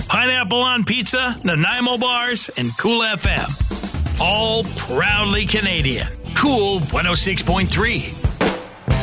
Pineapple on Pizza, Nanaimo Bars, and Cool FM. All proudly Canadian. Cool 106.3.